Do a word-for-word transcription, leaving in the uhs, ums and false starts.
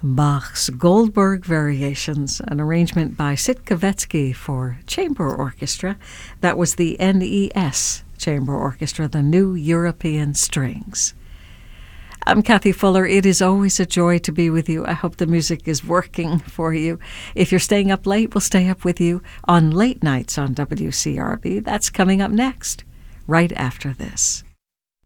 Bach's Goldberg Variations, an arrangement by Sitkovetsky for chamber orchestra. That was the N E S Chamber Orchestra, the New European Strings. I'm Kathy Fuller. It is always a joy to be with you. I hope the music is working for you. If you're staying up late, we'll stay up with you on late nights on W C R B. That's coming up next, right after this.